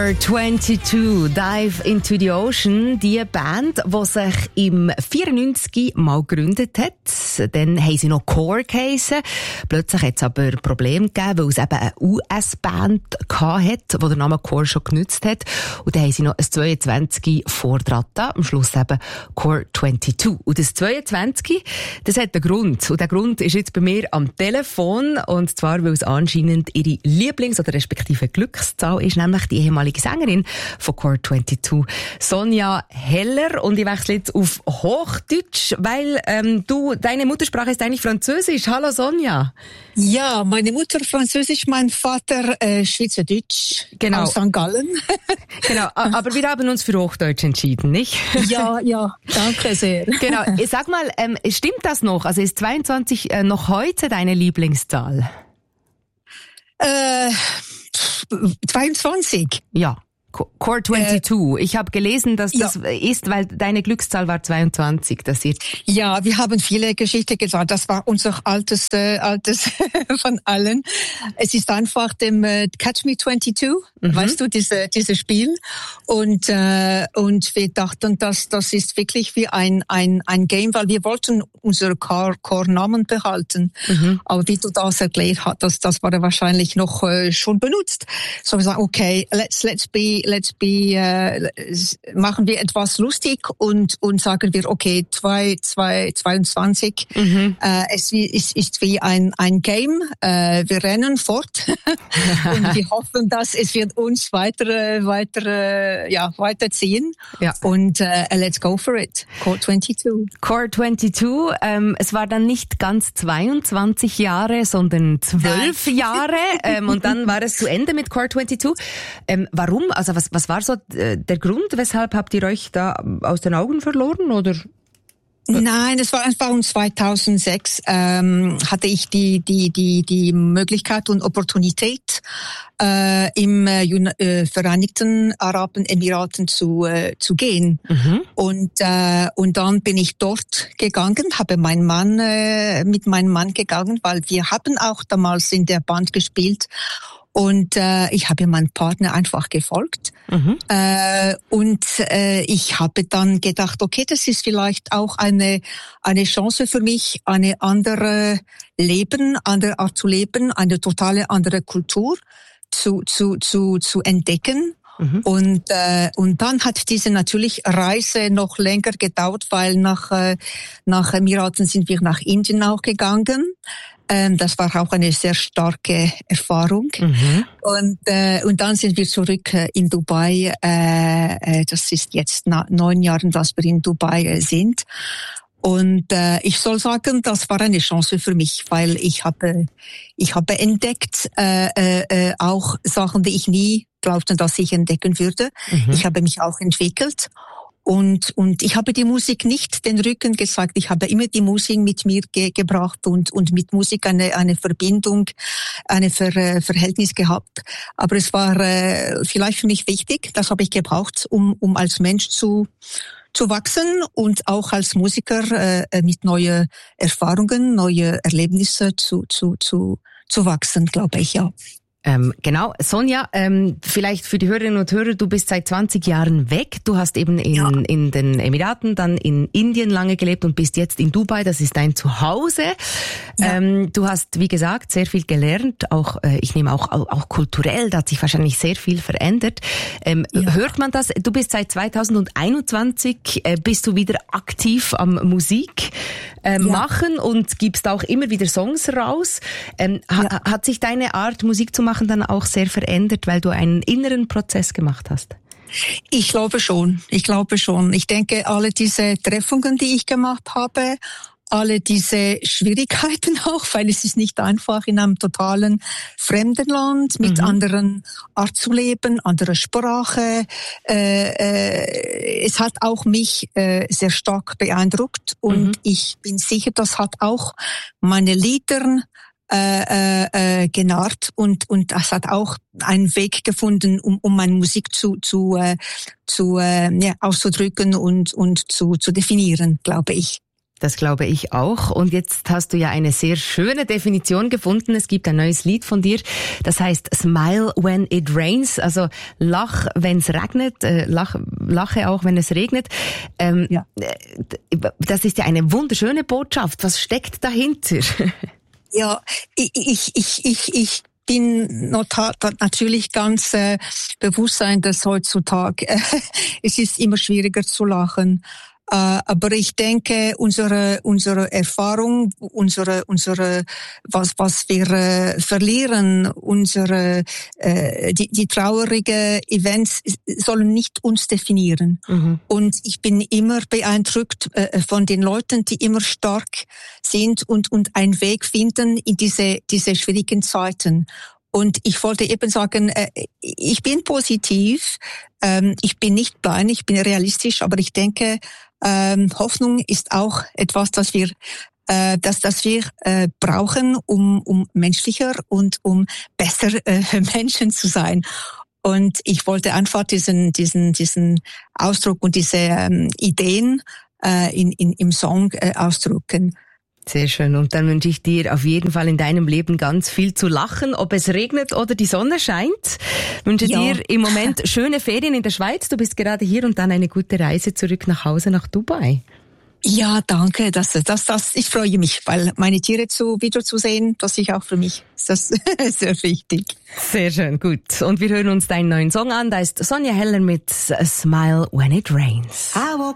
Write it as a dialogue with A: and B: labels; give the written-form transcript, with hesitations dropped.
A: Core 22, Dive into the Ocean, die Band, die sich im 94 mal gegründet hat. Dann haben sie noch Core geheissen. Plötzlich hat es aber Probleme gegeben, weil es eben eine US-Band hatte, die den Namen Core schon genutzt hat. Und dann haben sie noch ein 22 vordran, am Schluss eben Core 22. Und das 22, das hat einen Grund. Und der Grund ist jetzt bei mir am Telefon. Und zwar, weil es anscheinend ihre Lieblings- oder respektive Glückszahl ist, nämlich die ehemalige Sängerin von Core 22, Sonja Heller. Und ich wechsle jetzt auf Hochdeutsch, weil deine Muttersprache ist eigentlich Französisch. Hallo Sonja.
B: Ja, meine Mutter Französisch, mein Vater Schweizerdeutsch,
A: genau.
B: Aus St. Gallen.
A: Genau, aber wir haben uns für Hochdeutsch entschieden, nicht?
B: Ja, danke sehr.
A: Genau, sag mal, stimmt das noch? Also ist 22 noch heute deine Lieblingszahl?
B: 22?
A: Ja. Core 22. Ich habe gelesen, dass das ist, weil deine Glückszahl war 22.
B: Ja, wir haben viele Geschichten gesagt. Das war unser altes von allen. Es ist einfach dem Catch Me 22, weißt du, dieses Spiel. Und wir dachten, dass das ist wirklich wie ein Game, weil wir wollten unsere Core-Namen behalten. Aber wie du das erklärt hast, das war wahrscheinlich noch schon benutzt. So wir sagen, okay, machen wir etwas lustig und sagen wir, okay, 22. Es ist wie ein Game. Wir rennen fort und wir hoffen, dass es wird uns weiterziehen. Ja. Und let's go for it. Core 22.
A: Core 22. Es war dann nicht ganz 22 Jahre, sondern 12 Jahre. Und dann war es zu Ende mit Core 22. Warum? Also was war so der Grund, weshalb habt ihr euch da aus den Augen verloren, oder?
B: Nein, es war einfach 2006, hatte ich die Möglichkeit und Opportunität, im Vereinigten Arabischen Emiraten zu gehen. Und dann bin ich dort gegangen, habe mit meinem Mann gegangen, weil wir haben auch damals in der Band gespielt. Und ich habe meinem Partner einfach gefolgt. Ich habe dann gedacht, okay, das ist vielleicht auch eine Chance für mich, eine andere Art zu leben, eine totale andere Kultur zu entdecken. Und dann hat diese natürlich Reise noch länger gedauert, weil nach Emiraten sind wir nach Indien auch gegangen. Das war auch eine sehr starke Erfahrung. Und dann sind wir zurück in Dubai. Das ist jetzt 9 Jahre, dass wir in Dubai sind. Und ich soll sagen, das war eine Chance für mich, weil ich habe entdeckt auch Sachen, die ich nie glaubte, dass ich entdecken würde. Ich habe mich auch entwickelt. Und ich habe die Musik nicht den Rücken gesagt. Ich habe immer die Musik mit mir gebracht und mit Musik eine Verbindung, eine Verhältnis gehabt. Aber es war vielleicht für mich wichtig. Das habe ich gebraucht, um als Mensch zu wachsen und auch als Musiker mit neuen Erfahrungen, neue Erlebnisse zu wachsen, glaube ich, ja.
A: Genau. Sonja, vielleicht für die Hörerinnen und Hörer, du bist seit 20 Jahren weg. Du hast eben in den Emiraten, dann in Indien lange gelebt und bist jetzt in Dubai. Das ist dein Zuhause. Ja. Du hast, wie gesagt, sehr viel gelernt. Auch, ich nehme auch kulturell, da hat sich wahrscheinlich sehr viel verändert. Hört man das? Du bist seit 2021, bist du wieder aktiv am Musik machen und gibst auch immer wieder Songs raus. Hat sich deine Art, Musik zu machen, dann auch sehr verändert, weil du einen inneren Prozess gemacht hast?
B: Ich glaube schon. Ich denke, alle diese Treffungen, die ich gemacht habe, alle diese Schwierigkeiten auch, weil es ist nicht einfach in einem totalen fremden Land mit anderen Art zu leben, anderer Sprache. Es hat auch mich sehr stark beeindruckt und ich bin sicher, das hat auch meine Lieder genarrt und das hat auch einen Weg gefunden, um meine Musik auszudrücken und zu definieren, glaube ich.
A: Das glaube ich auch. Und jetzt hast du ja eine sehr schöne Definition gefunden. Es gibt ein neues Lied von dir, das heißt Smile when it rains. Also lach, wenn es regnet, lache auch, wenn es regnet. Ja. Das ist ja eine wunderschöne Botschaft. Was steckt dahinter?
B: Ja, ich bin natürlich ganz bewusst sein, dass heutzutage es ist immer schwieriger zu lachen. Aber ich denke, unsere Erfahrung, was wir verlieren, die traurige Events sollen nicht uns definieren. Mhm. Und ich bin immer beeindruckt von den Leuten, die immer stark sind und einen Weg finden in diese schwierigen Zeiten. Und ich wollte eben sagen, ich bin positiv, ich bin nicht blind, ich bin realistisch, aber ich denke, Hoffnung ist auch etwas, das wir brauchen, um menschlicher und um besser Menschen zu sein. Und ich wollte einfach diesen Ausdruck und diese Ideen im Song ausdrücken.
A: Sehr schön. Und dann wünsche ich dir auf jeden Fall in deinem Leben ganz viel zu lachen, ob es regnet oder die Sonne scheint. Ich wünsche dir im Moment schöne Ferien in der Schweiz. Du bist gerade hier und dann eine gute Reise zurück nach Hause nach Dubai.
B: Ja, danke. Ich freue mich, weil meine Tiere wiederzusehen, das ist auch für mich das sehr wichtig.
A: Sehr schön, gut. Und wir hören uns deinen neuen Song an. Da ist Sonja Heller mit A Smile When It Rains.